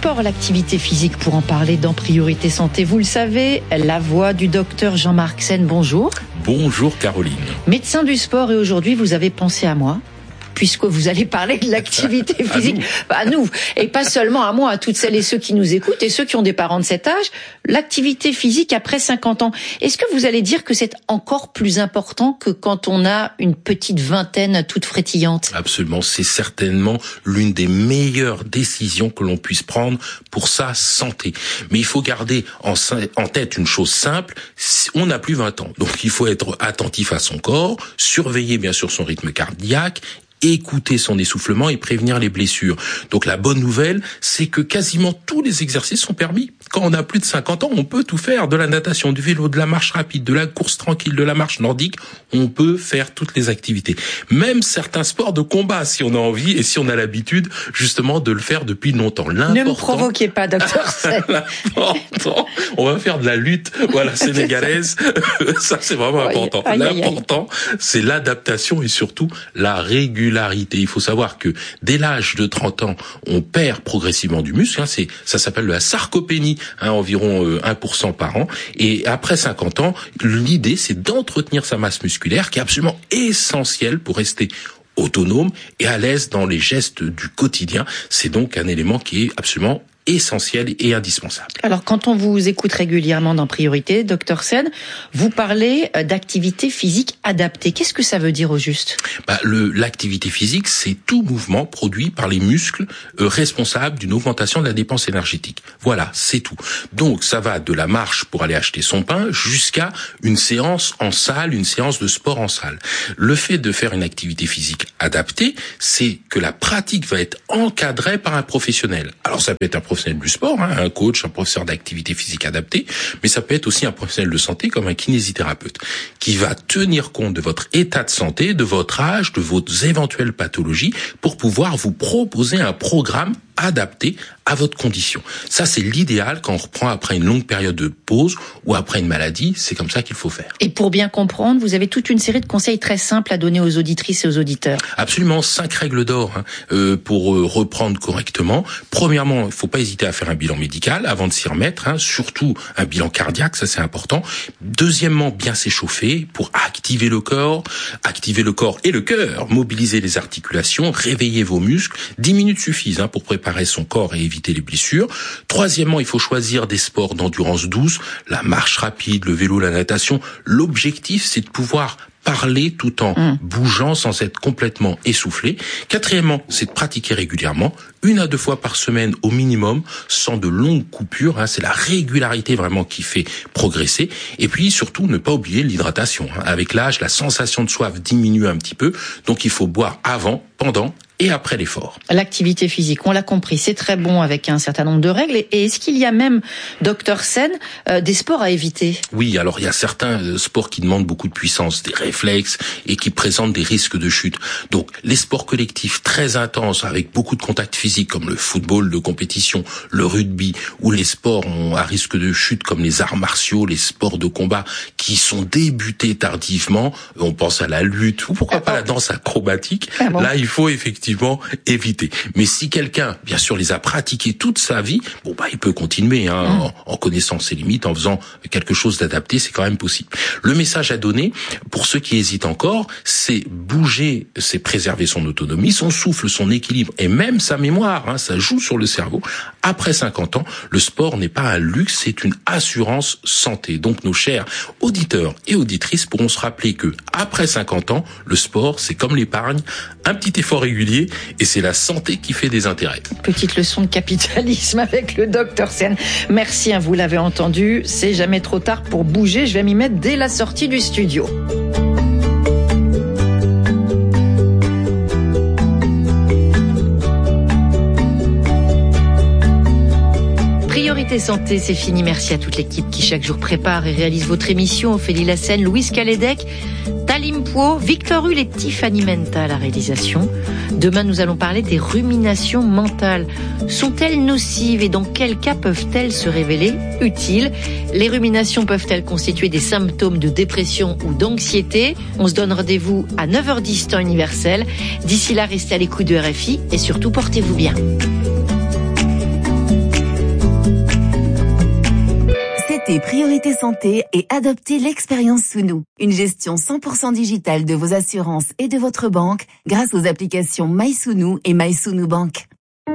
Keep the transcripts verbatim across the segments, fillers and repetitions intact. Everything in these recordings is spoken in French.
sport, l'activité physique, pour en parler dans Priorité Santé. Vous le savez, la voix du docteur Jean-Marc Sen, bonjour. Bonjour Caroline. Médecin du sport, et aujourd'hui vous avez pensé à moi, puisque vous allez parler de l'activité physique. À nous. à nous, et pas seulement à moi, à toutes celles et ceux qui nous écoutent et ceux qui ont des parents de cet âge. L'activité physique après cinquante ans. Est-ce que vous allez dire que c'est encore plus important que quand on a une petite vingtaine toute frétillante ? Absolument, c'est certainement l'une des meilleures décisions que l'on puisse prendre pour sa santé. Mais il faut garder en, en tête une chose simple, on n'a plus vingt ans. Donc il faut être attentif à son corps, surveiller bien sûr son rythme cardiaque, écouter son essoufflement et prévenir les blessures. Donc la bonne nouvelle, c'est que quasiment tous les exercices sont permis. Quand on a plus de cinquante ans, on peut tout faire. De la natation, du vélo, de la marche rapide, de la course tranquille, de la marche nordique. On peut faire toutes les activités. Même certains sports de combat, si on a envie et si on a l'habitude, justement, de le faire depuis longtemps. Ne me provoquez pas, docteur Sen. L'important, on va faire de la lutte, voilà, sénégalaise. Ça, c'est vraiment aïe, important. Aïe, aïe, L'important, aïe. c'est l'adaptation et surtout la régularité. Il faut savoir que dès l'âge de trente ans, on perd progressivement du muscle. Hein, c'est, ça s'appelle la sarcopénie, hein, environ euh, un pour cent par an. Et après cinquante ans, l'idée, c'est d'entretenir sa masse musculaire, qui est absolument essentielle pour rester autonome et à l'aise dans les gestes du quotidien. C'est donc un élément qui est absolument essentiel et indispensable. Alors, quand on vous écoute régulièrement dans Priorité, docteur Sen, vous parlez d'activité physique adaptée. Qu'est-ce que ça veut dire au juste ? Bah, le, l'activité physique, c'est tout mouvement produit par les muscles euh, responsables d'une augmentation de la dépense énergétique. Voilà, c'est tout. Donc, ça va de la marche pour aller acheter son pain jusqu'à une séance en salle, une séance de sport en salle. Le fait de faire une activité physique adaptée, c'est que la pratique va être encadrée par un professionnel. Alors, ça peut être un professionnel du sport, hein, un coach, un professeur d'activité physique adaptée, mais ça peut être aussi un professionnel de santé comme un kinésithérapeute qui va tenir compte de votre état de santé, de votre âge, de vos éventuelles pathologies pour pouvoir vous proposer un programme adapté à votre condition. Ça, c'est l'idéal quand on reprend après une longue période de pause ou après une maladie. C'est comme ça qu'il faut faire. Et pour bien comprendre, vous avez toute une série de conseils très simples à donner aux auditrices et aux auditeurs. Absolument, cinq règles d'or hein, euh, pour euh, reprendre correctement. Premièrement, il ne faut pas hésiter à faire un bilan médical avant de s'y remettre, hein, surtout un bilan cardiaque, ça c'est important. Deuxièmement, bien s'échauffer pour activer le corps, activer le corps et le cœur, mobiliser les articulations, réveiller vos muscles. dix minutes suffisent hein, pour préparer son corps et éviter les blessures. Troisièmement, il faut choisir des sports d'endurance douce, la marche rapide, le vélo, la natation. L'objectif, c'est de pouvoir parler tout en mmh. bougeant sans être complètement essoufflé. Quatrièmement, c'est de pratiquer régulièrement, une à deux fois par semaine au minimum, sans de longues coupures. Hein, c'est la régularité vraiment qui fait progresser. Et puis surtout, ne pas oublier l'hydratation. Hein. Avec l'âge, la sensation de soif diminue un petit peu, donc il faut boire avant, pendant et après l'effort. L'activité physique, on l'a compris, c'est très bon avec un certain nombre de règles. Et est-ce qu'il y a même, docteur Sen, euh, des sports à éviter ? Oui, alors il y a certains sports qui demandent beaucoup de puissance, des réflexes et qui présentent des risques de chute. Donc les sports collectifs très intenses avec beaucoup de contacts physiques comme le football de compétition, le rugby ou les sports à risque de chute comme les arts martiaux, les sports de combat qui sont débutés tardivement, on pense à la lutte ou pourquoi pas la danse acrobatique. Ah bon. Là, il faut effectivement éviter. Mais si quelqu'un, bien sûr, les a pratiqués toute sa vie, bon bah il peut continuer hein, mmh. en, en connaissant ses limites, en faisant quelque chose d'adapté, c'est quand même possible. Le message à donner, pour ceux qui hésitent encore, c'est bouger, c'est préserver son autonomie, son souffle, son équilibre et même sa mémoire. Hein, ça joue sur le cerveau. Après cinquante ans, le sport n'est pas un luxe, c'est une assurance santé. Donc nos chers auditeurs et auditrices pourront se rappeler que après cinquante ans, le sport, c'est comme l'épargne, un petit effort régulier et c'est la santé qui fait des intérêts. Petite leçon de capitalisme avec le docteur Sen. Merci, hein, vous l'avez entendu, c'est jamais trop tard pour bouger. Je vais m'y mettre dès la sortie du studio. Priorité Santé, c'est fini. Merci à toute l'équipe qui chaque jour prépare et réalise votre émission. Ophélie Lassène, Louise Calédec, Talim Pouot, Victor Hull et Tiffany Menta à la réalisation. Demain, nous allons parler des ruminations mentales. Sont-elles nocives et dans quel cas peuvent-elles se révéler utiles ? Les ruminations peuvent-elles constituer des symptômes de dépression ou d'anxiété ? On se donne rendez-vous à neuf heures dix temps universel. D'ici là, restez à l'écoute de R F I et surtout portez-vous bien. Écoutez Priorité Santé et adoptez l'expérience Sunu, une gestion cent pour cent digitale de vos assurances et de votre banque grâce aux applications MySunu et MySunu Bank.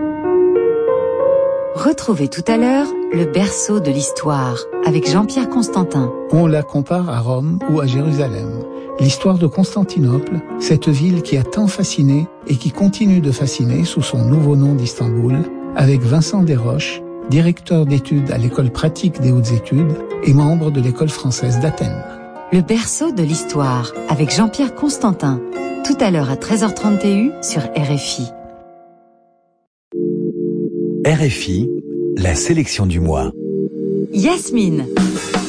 Retrouvez tout à l'heure le berceau de l'histoire avec Jean-Pierre Constantin. On la compare à Rome ou à Jérusalem. L'histoire de Constantinople, cette ville qui a tant fasciné et qui continue de fasciner sous son nouveau nom d'Istanbul, avec Vincent Desroches, directeur d'études à l'école pratique des hautes études et membre de l'école française d'Athènes. Le berceau de l'histoire avec Jean-Pierre Constantin. Tout à l'heure à treize heures trente et un sur R F I. R F I, la sélection du mois. Yasmine.